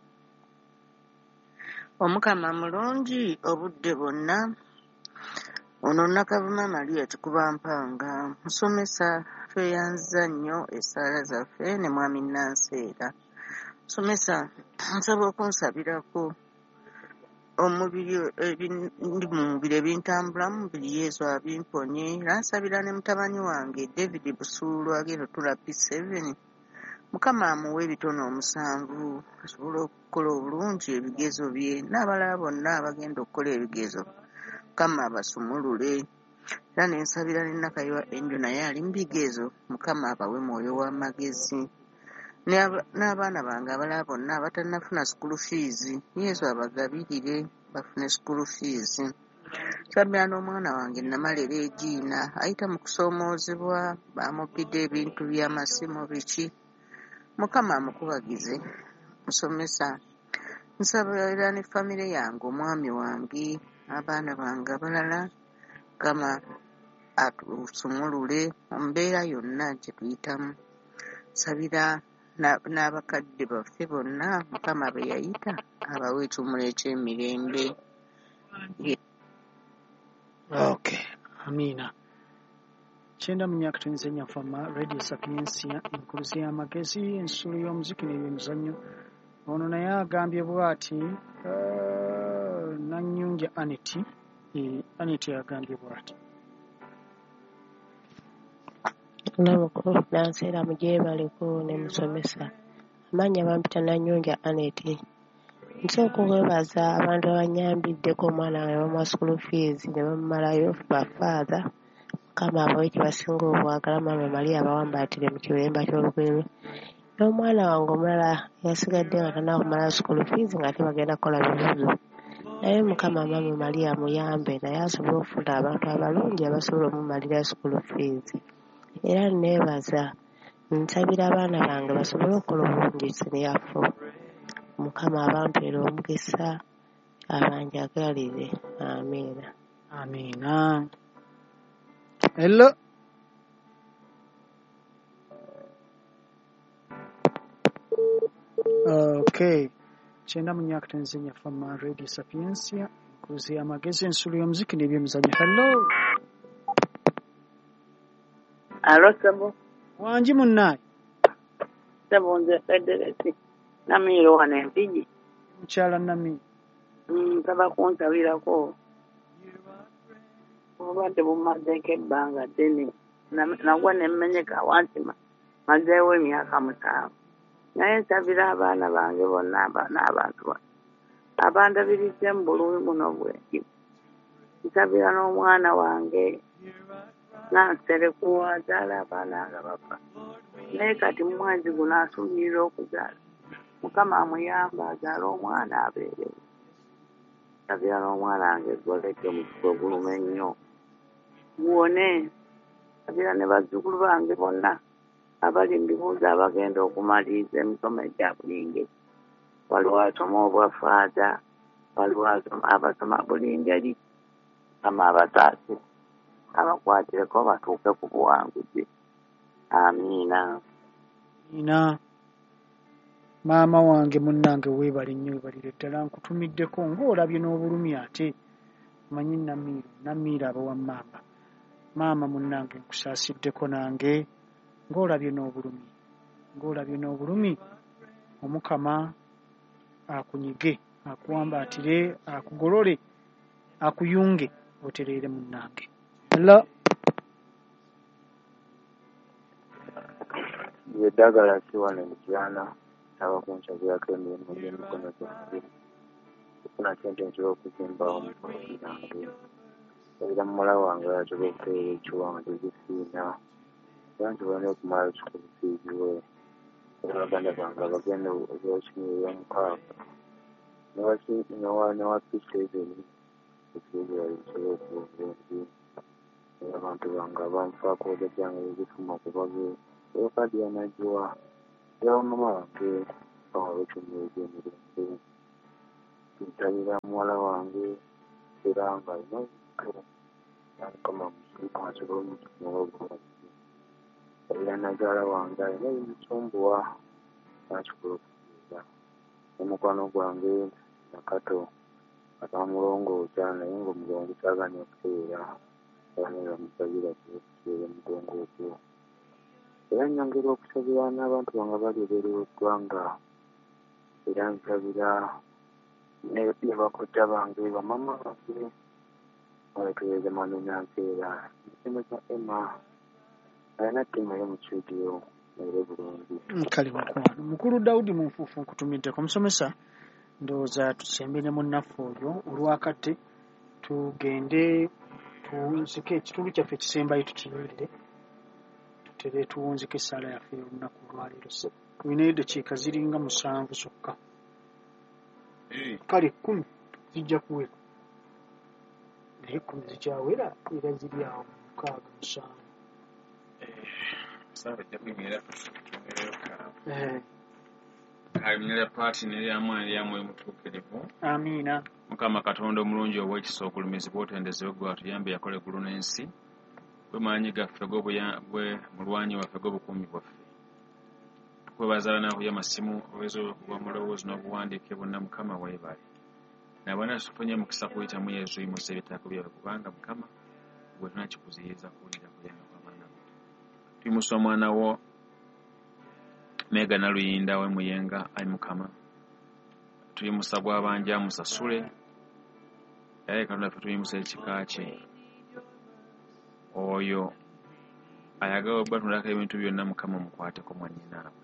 S10: Omukama mulungi obudde bwonna. Ono Nakavuma Maria Kikuba Mpanga, musomesa tweyanza nnyo essaala zaffe ne mwami Nanseera. Musomesa, nsaba okunsabirako omubiri ndi mu mubiri ebintambulamu buli Yesu abimponye, era nsabira ne mutabani wange David Busuulu agenda otula P seven. Mukama amuwe ebitono omusanvu asobole okukola obulungi ebigezo bye n'abalala bonna abagenda okukola ebigezo. Mukama abasumulule. Era ne nsabira ne Nakayiwa Enjo naye ali mu bigezo. Mukama abawe mwoyo w'amagezi. N'abaana bange abalala bonna abatannafuna school fees, Yesu abagabirire bafune school fees. Nsabira n'omwana wange Namalera Egiina ayita mu kusoomoozebwa bamupidde ebintu by'amasimu biki. Mukama amukubagize. Musomesa, nsabira ne famire yange omwami wange abaana bange abalala. Mukama atusumulule mu mbeera yonna gye tuyitamu. Nsabira n'abakadde baffe bonna Mukama be yayita abawe ekimuli eky'emirembe.
S3: Okay, Amina. Kyenda mu myaka tunyizenya fama Radio Sapiensia enkuluzi y'amagezi ensolo y'omuziki n'ebyemizannyo. Ono naye agambye bw'ati uh, Nannyunja Aneti e, Aneti agambye bw'ati.
S11: Namukulu Nanseera mujeebaleko ne musomesa. Amanya bampita Nannyunja Aneti. Nsooka okwebaza abantu abanyambiddeko omwana wange bamuwa school fees ne bamumalayo bafaatha. Mukama abawe kye basinga obwagala. Maama Maria abawambaatire mu kiwemba ky'olugwirwe. N'omwana wange omulala yasigadde nga tannakumala school fees nga ate bagenda kukola bibuuzo. Naye Mukama Maama Maria amuyambe naye asobole okufuna abantu abalungi abasobola omumalira school fees. Era neebaza nsabira abaana bange basobole okukola obulungi siniyafu. Mukama abampeera omukisa abanjagalire. Amiina.
S3: Amiina. Hello. Okay. Kyenda mu myaka tunyizenya fama Radio Sapiensia enkuluzi y'amagezi ensolo y'omuziki n'ebyemizannyo. Hello.
S12: Alo Sebo.
S3: Wangi munnaye.
S12: Sebo nze Federesi. Namiiro wano Empigi.
S3: Mukyala Namiiro.
S12: Nsaba kunsabirako. Obadde bumazeeko ebbanga ddene. Nagwa ne mmenyeka wansi mazeewo emyaka mukaaga. Naye nsabira abaana bange bonna n'abantu bano abandabiridde mu bulumi buno bwenjibu. Nsabira n'omwana wange Nansereku azaala abaana nga bafa. Naye kati mu mwezi guno asuubirira okuzaala. Mukama amuyamba azaale omwana abeerewo. Nsabira n'omwana wange Golete omutwe oguluma ennyo guwone. Nsabira ne bazzukulu bange bonna abali mu bibuuzo abagenda okumaliriza emisomo egya bulingeri. Waliwo asoma obwafaaza, waliwo abasoma buli ngeri. Mukama abataase abakwatireko batuuke ku buwanguzi. Amiina.
S3: Amiina. Maama wange munnange weebale nnyo weebalire ddala nkutumiddeko ng'olabye n'obulumi ate. Manyi Namiiro, Namiiro abawa maama. Maama munnange nkusaasiddeko nange ng'olabye n'obulumi. Ng'olabye n'obulumi. Omukama akunyige, akuwambaatire, akugolole, akuyunge otereere munnange. Hello.
S8: Yeddagala kiwana ekiana abakunsabyako emirimu gy'emikono gyange okufuna sente nsobola okuzimbawo mikono gyange era muwala wange asobola okuteera ekiwange tegisiina era nsobola n'okumala ekikulu fiiziwe era baganda bange abagenda obwokimirira mukaaga newapisa ebiri ekirizibali bisobola okuba obulungi era abantu bange abanfaako oda gyange ezifuma kubage ekadi yanagiwa era mama wange bawala ekyomero gy'emirembe ntalira muwala wange era nga alina mukama musiimu asobola omukimuwa obulungi era nazaala wange alina ebimusumbuwa nakikola okukiza omukwano gwange nakato atamulongoosa naye ngaomulongo saaganya okuteera era nebamusabira okuteera omugongo ogwo era nyongera okusabira n'abantu bange bali ebweru w'eggwanga era nsabira ne bakojja bange bamama bange olekereza manu nankeera ekimo kya Emma alina ttiimu eri mu studio ere bulungi
S3: kale mukwano mukulu Daudi Munfuufu nkutumiddeko musomesa ndowooza tusembe ne munnaffe oyo olwakadde tugende tuwunzike ekitundu kyaffe ekisembayo tukinywerere tutere tuwunzike essaala yaffe olunaku olwaleero tulinayo eddakiika ziringa musanvu zokka kale kkumi zijja kuwera naye kkumi zikyawera era ziri awo mukaaga musanvu
S1: kalimira paati neryamu eryamu emutuukirivu
S3: amiina
S1: mukama katonda omulungi ow'ekisa okulumizibwa otendezebwe gwe atuyambe yakola eggulu n'ensi gwe maanyi gaffe gwe mulwanyi waffe gw'obukuumi bwaffe tukwebaza nakuya masimu obuwezo okuba mulowoozi n'obuwandiike bwonna mukama weebale nabona tufunye mukisa kuyitamu yesu yimusa ebitaako byabwe kubanga mukama gwe tunakikuziyiriza kuwulira kuyamba kw'abaana bo tuyimusa omwana wo Mega Naluyinda we Muyenga ayi mukama tuyimusa bw'abanja musasule era katonda ffe tuyimusa ekika kye oyo ayagala obatundako ebintu byonna mukama mukwateko mwannyinaabwe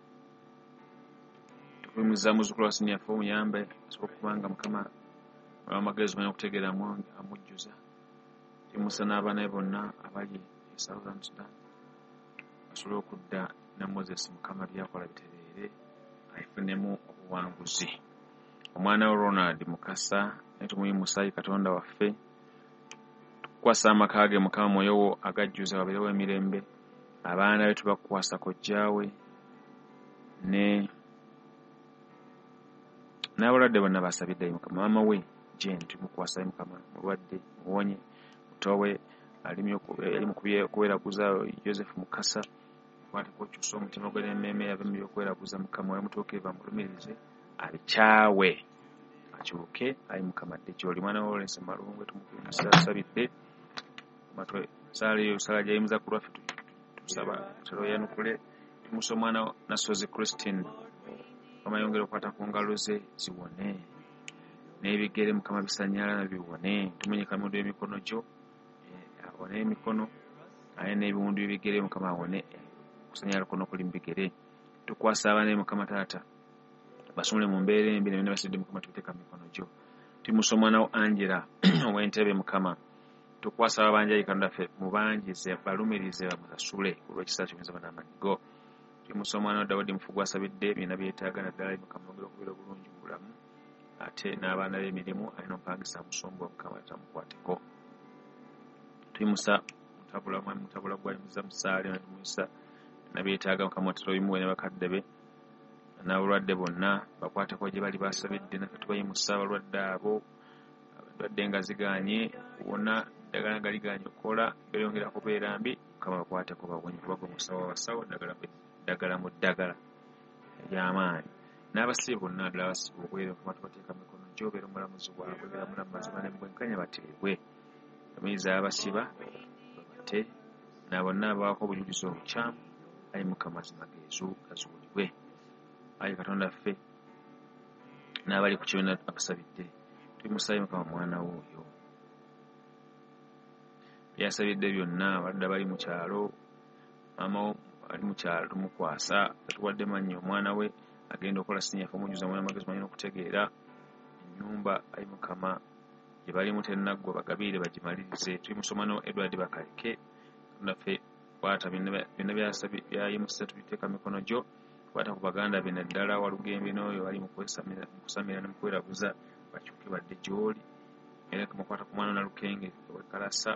S1: tukuyimuza muzzukulu wa siniya ffe omuyambe asobola okubanga mukama amagezi manya okutegeera amujjuza tuyimusa n'abaana be bonna abali e Southern Sudan asobole okudda ne Moses mukama byakola bitereere ayifunemu obuwanguzi omwana wa Ronald Mukasa netumuyimusa katonda waffe tukwasa amaka ge mukama mwoyo wo agajjuza wabeerewo emirembe abaana be tubakwasa kojjaawe ne n'abalwadde bonna basabidde mukama maama we Jane tumukwasa mukama mulwadde muwonye mutowe ali mu kubeeraguza Joseph Mukasa kwati kukyusa omutima gwe n'emmeeme yave mu by'okweraguza mukama we mutuukirivu amulumirize abikyawe akyuke ayi mukama dde kyoli mwana wa Lawrence Malungwe tumusabidde matwe sali sala jayimuza ku lwaffe tusaba tero yanukule tumusa omwana Nasozi Christine mukama yongera okukwata ku ngalo ze ziwone n'ebigere mukama bisanyala na biwone tumenye kamundu y'emikono gyo awone emikono aye n'ebiwundu by'ebigere mukama awone kusanyala kuno kuli mbigere tukwasa abaana mukama taata basumule mu mbeera embi ne basidde mukama tuteeka mikono gyo timusa omwana wa Angela ow'entebe mukama tukwasa abanja yikanda ffe mubanjize balumirize bamusasule olw'ekisa ky'omuze banamanyigo timusa omwana wa Dawudi Mufugu asabidde byonna byetaaga naddala mukama yongera okubeera obulungi mu bulamu ate n'abaana b'emirimu alina omupangisa musumbu wa mukama tamukwateko timusa mutabula mwami mutabula gwayimuza musaale natumuisa nabyetaaga mukama tetoyimuwe ne bakadde be n'abalwadde bonna bakwateko gye bali basabidde naffe tubayimusa abalwadde abo abalwadde nga ziganye wonna ddagala nga liganye okukola beeyongera kubeera mbi mukama bakwateko bawonye kubagwe musawo abasawo ddagala mu ddagala ery'amaanyi n'abasibe bonna ddala abasibe obwere mukama tubateeka mikono gy'obeera omulamuzi waabwe beera mulamu mazima ne mubwenkanya bateebwe amaizi abasiba babate na bonna abaako obujulizi obukyamu ayi mukama mazima geezu gazuulibwe ayi katonda ffe n'abali ku kibiina abasabidde tuyimusayo mukama mwana w'oyo byasabidde byonna abadde bali mu kyalo maama ali mu kyalo tumukwasa tuwadde mannya omwana we agenda okukola siniya omujuza omwana amagezi manyina okutegeera ennyumba ayi mukama gye balimu tennaggwa bagabiire bagimalirize tulimusoma no Edward Bakalike naffe kwata byonna byayimusa tubiteeka mikono gyo kwata ku baganda bena ddala walugembe n'oyo bali mu kusamira ne mu kweraguza bakyuke badde gy'oli era kumukwata ku mwana Nalukenge wekalasa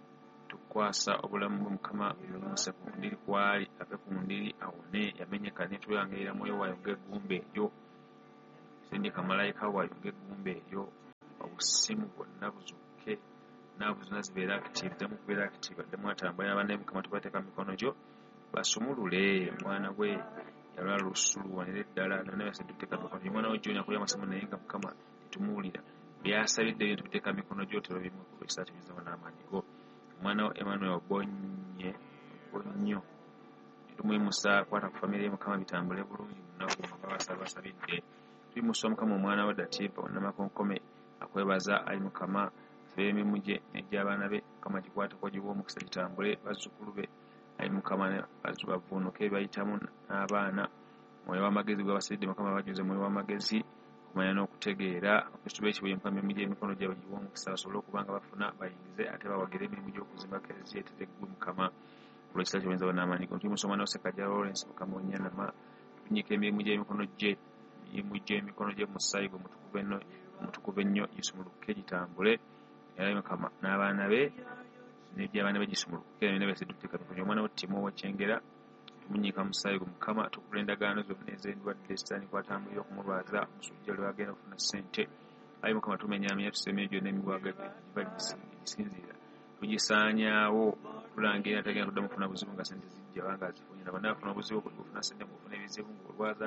S1: tukwasa obulamu bwe mukama buyimuse ku ndiri kwali ave ku ndiri awone yamenyeka netuyangirira mwoyo wayo ng'eggumba eryo sindika malayika wayo ng'eggumba eryo obusimu bwonna buzuke naavu zonna zibeera active ddemu kubeera active addemu atambula abanaye mukama tubateeka mikono gyo basumulule omwana we yalwala lusulu wanire ddala nonna byase tuteeka mikono gyo omwana we joni akulya amasomo naye nga mukama tetumuwulira byasabidde byo tubiteeka mikono gyo tero bimu ku ekisaa kibizawo n'amaanyi go omwana wa Emmanuel Bonye Bonnyo tumuyimusa kwata ku famire ye mukama bitambule bulungi munaku mabasaba basabidde tuyimusa mukama omwana wa Datiba onnamakonkome akwebaza ayi mukama emirimu gye n'egy'abaana be mukama gikwateko giwa omukisa gitambule bazzukulu be ayi mukama bavuunuke bayitamu n'abaana mwoyo w'amagezi gwe basidde mukama bajuze mwoyo w'amagezi okumanya n'okutegeera abakristu b'ekibuye mukama emirimu gy'emikono gyabwe giwa omukisa basobole okuba nga bafuna bayingize ate bawagire emirimu gy'okuzimba kereziya etereggwe mukama olw'ekisa ky'oyinza banaamaanyi go tuyimusoma n'oseka gya Lawrence mukama onyanama tunyika emirimu gy'emikono gye emirimu gy'emikono gye musaayi gwe mutukuvu ennyo gisumuluke gitambule era mukama n'abaana be n'eby'abaana be gisumuluke era byonna byase tuteeka mikono omwana we Timo Wakyengera tumunyika musaayi gwe mukama tukula endagaano zonna ez'endwadde sitaani kwatambulira okumulwaza omusujja lwe agenda okufuna ssente ayi mukama tumenyaamenya tusemere gyonna emiwaga giva gisinziira tugisaanyaawo tulangira tagenda tuddamu kufuna buzibu nga sente zijja banga azifunye na bonna bafuna obuzibu okufuna sente ng'ofuna ebizibu ng'olwaza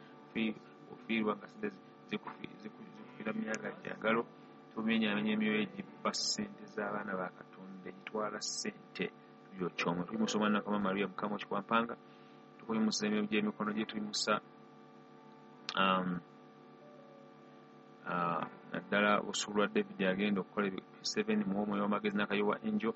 S1: ng'ofiirwa nga sente zikufiira mu myaka gyangalo tumenyaamenya emyoyo egibba ssente z'abaana ba Katonda egitwala ssente byokyomo tulimusoma nakama Maria mukama okikwampanga tukuyimusa emirimu gy'emikono gye tulimusa naddala obusuulu lwa David agenda okukola seven mu omwoyo w'amagezi n'akayowa Angel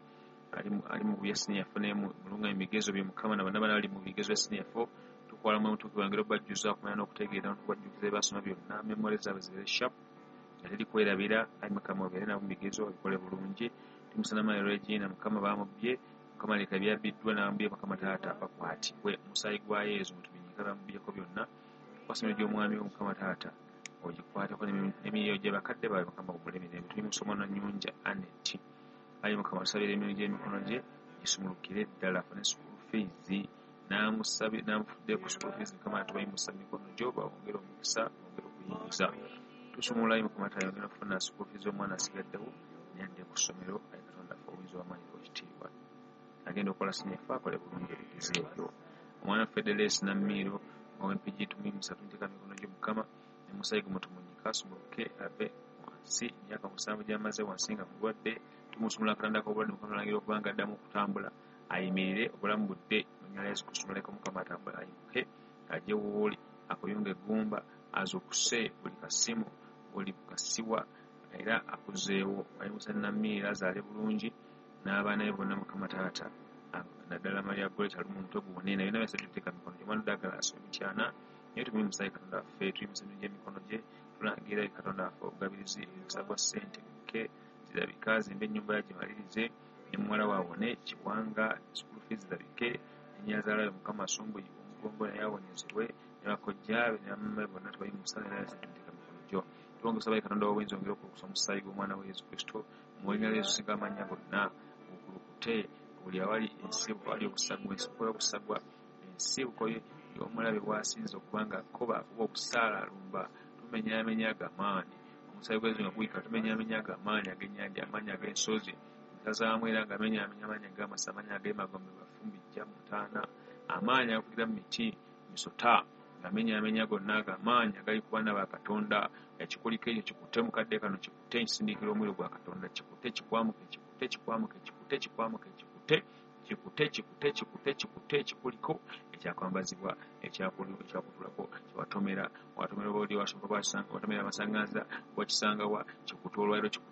S1: ali mu buyasini yafune mulunga emigezo bye mukama na bana bana ali mu bigezo yasini yafo tukwala mu mutuku bangero bajjuza okumanya n'okutegeera n'okubajjukiza basoma byonna memory zaabwe zibeere sharp eri kwerabira ayi mukama obeere nabo mu bigezo bikole bulungi tumusana mayi Regina mukama bamubye mukama leka byabbiddwa n'amubye mukama taata bakwatibwe omusaayi gwa Yesu mutubinyika bamubyeko byonna tukwasomero gy'omwami we mukama taata ogikwateko n'emiriyo gye bakadde bawe mukama ogule emirembe tulimusoma na Nyunja Anet ayi mukama tusabira emirimu gy'emikono gye gisumulukire ddala afune school fees n'amusabye n'amufudde ku school fees mukama tubayimusa mikono gyo bawongere omukisa bongere okuyingiza tusumula ayi mukama tayongera okufuna school fees omwana asigaddewo nayadde ku ssomero ayi Katonda fe obuyinza obw'amaanyi bw'ekitiibwa agenda okukola sinyefa akole bulungi ebigezo ebyo omwana Federesi Namiiro ow'empigi tumimusa tunteeka mikono gye mukama nemusaayi gwe mutumunyika asumuluke ave wansi emyaka musanvu gy'amaze wansi nga mulwadde tumusumula Katonda k'obulwadde mukama alangira okubanga addamu okutambula ayimirire obulamu budde nonyala Yesu Kristo muleka mukama atambula ayimuke ajje wooli akuyunga eggumba azukuse buli kasimu buli kasiwa era akuzeewo ayimusa Namiiro azaale bulungi n'abaana be bonna mukama taata naddala Maria Goleta ali mu mutwe gwonna naye byonna byase tuteeka mikono gye omwana ddagala asoma emityana naye tumuye musaayi Katonda waffe tuyimusa emirimu gy'emikono gye tulangira Katonda waffe obugabirizi emikisa gwa ssente muke zirabika zimba ennyumba yagimalirize ne muwala waawone Kiwanga school fees zirabike enyazaalayo mukama asumbuye omugongo naye awonyezebwe ne bakojjaabe ne bamama bonna tubayimusa naye byase tuteeka mikono gyo tubonga sabayi Katonda w'obuyinza ongera okulukusa omusaayi gw'omwana wa Yesu Kristo mu linnya lya Yesu singa amannya gonna bukulukute buli awali ensibuko ali obusagwa ensibuko y'obusagwa ensibuko y'omulabe bw'asinza okubanga koba akuba okusaala alumba tumenyaamenya agamaanyi omusaayi gw'ezo nga guyika tumenyaamenya agamaanyi ag'ennyanja amaanyi ag'ensozi ntazaamu era nga amenyaamenya amaanyi ag'amasa amaanyi ag'emagombe bafumbijja mutaana amaanyi agakukira mu miti misota ngamenyaamenya gonna agamaanyi agali ku baana ba Katonda ekikuliko ekyo kikute mukadde kano kikute ekisindikira omuliro gwa Katonda kikute kikwamuke kikute kikwamuke kikute kikwamuke kikute kikute kikute kikute kikute ekikuliko ekyakwambazibwa ekyakutulako kyewatomera watomera obaoli wasooka bwakisanga watomera amasanganza wakisangawa kikute olwaliro kikute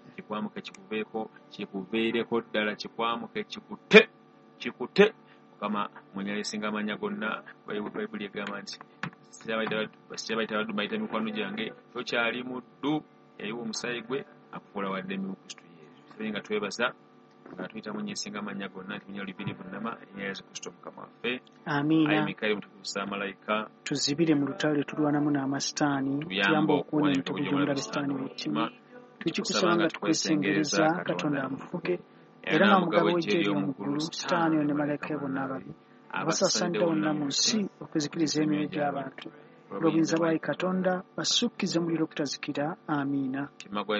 S1: kikwamuke kikuveeko kikuveereko ddala kikwamuke kikute kikute Mukama munyalesinga amanya gonna Bayibuli egamba nti siyabayita baddu bayita mikwano gyange tokyali muddu yayiwa omusaayi gwe akufuula wadde mu Kristo Yesu so nga twebaza nga tuyita munyesinga amanya gonna nti munya libiri bunnama erinnya Yesu Kristo Mukama waffe
S3: amiina
S1: ayi Mikaeli mutukuza malayika
S3: tuzibire mu lutalo tulwanamu n'amasitaani tuyamba okuwona emitego gy'omulala sitaani w'ettima tukikusaba nga tukwesengereza Katonda amufuge era n'omugabo w'eggye ery'omuggulu sitaani ne malayika bonna ababi abasasanidde wonna mu nsi okuzikiriza emyoyo gy'abantu olw'obuyinza bwa Katonda basukkize muliro okutazikira amiina.